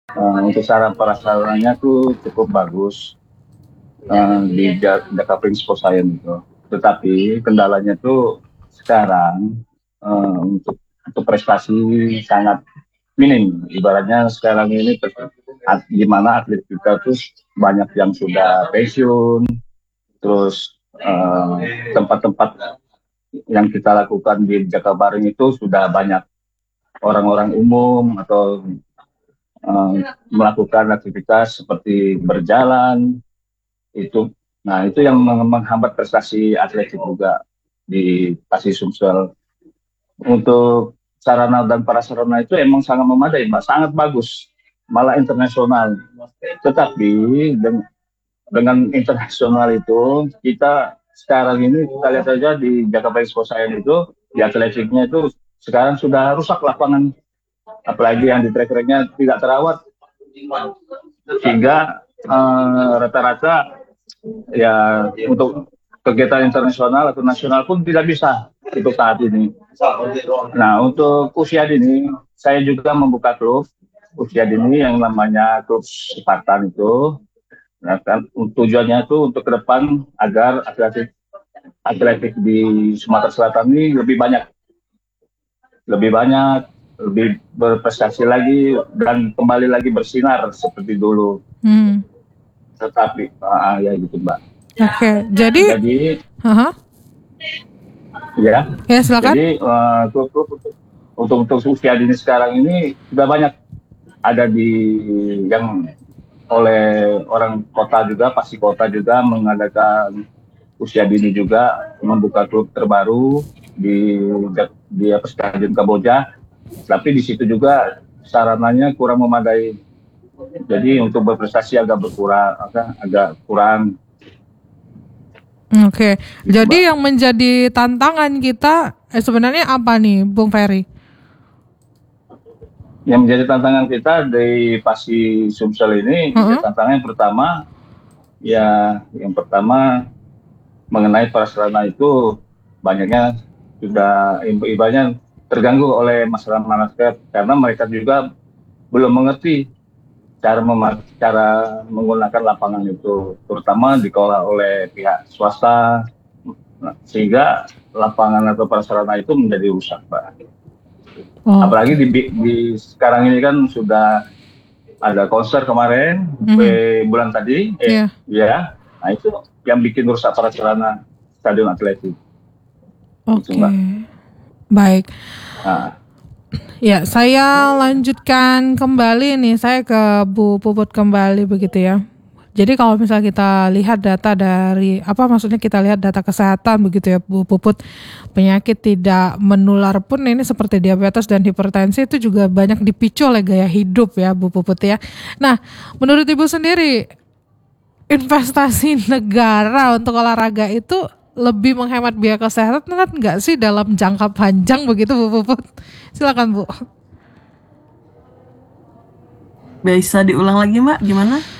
Untuk sarana prasarannya tuh cukup bagus di Jakarta Sport Science itu. Tetapi kendalanya tuh sekarang untuk prestasi sangat minim. Ibaratnya sekarang ini di mana atlet kita tuh banyak yang sudah pensiun, terus tempat-tempat yang kita lakukan di Jakabaring itu sudah banyak orang-orang umum atau uh, melakukan aktivitas seperti berjalan itu. Nah, itu yang menghambat prestasi atletik juga di Pasir Sumsel. Untuk sarana dan prasarana itu emang sangat memadai, Mbak, sangat bagus, malah internasional. Tetapi dengan internasional itu kita sekarang ini kita lihat saja di Jakarta Expo Science itu di atletiknya itu sekarang sudah rusak lapangan, apalagi yang di track-tracknya tidak terawat, sehingga rata-rata ya untuk kegiatan internasional atau nasional pun tidak bisa untuk saat ini. Nah, untuk usia dini saya juga membuka klub usia dini yang namanya klub Spartan itu. Nah, kan tujuannya itu untuk ke depan agar atletik di Sumatera Selatan ini lebih banyak, lebih berprestasi lagi dan kembali lagi bersinar seperti dulu. Tetapi ya gitu, Mbak. Oke, jadi ya, silakan. jadi klub-klub untuk usia dini sekarang ini sudah banyak ada yang oleh orang kota juga, Pasti Kota juga mengadakan usia dini juga, membuka klub terbaru di Stadion Kamboja. Tapi di situ juga sarananya kurang memadai. Jadi untuk berprestasi agak kurang. Oke. Jadi yang menjadi tantangan kita sebenarnya apa nih, Bung Ferry? Yang menjadi tantangan kita di Pasi Sumsel ini, tantangan yang pertama mengenai prasarana itu banyaknya sudah ibaratnya terganggu oleh masyarakat karena mereka juga belum mengerti cara menggunakan lapangan itu, terutama dikelola oleh pihak swasta, sehingga lapangan atau prasarana itu menjadi rusak, Pak. Apalagi di sekarang ini kan sudah ada konser kemarin bulan tadi, ya, nah itu yang bikin rusak prasarana stadion atletik. Oke, baik. Nah. Ya, saya lanjutkan kembali nih, saya ke Bu Puput kembali begitu ya. Jadi kalau misalnya kita lihat data dari maksudnya kita lihat data kesehatan begitu ya Bu Puput, penyakit tidak menular pun ini seperti diabetes dan hipertensi itu juga banyak dipicu oleh gaya hidup ya Bu Puput ya. Nah, menurut Ibu sendiri investasi negara untuk olahraga itu lebih menghemat biaya kesehatan kan nggak sih dalam jangka panjang begitu Bu Puput? Silakan Bu. Bisa diulang lagi Mbak, gimana?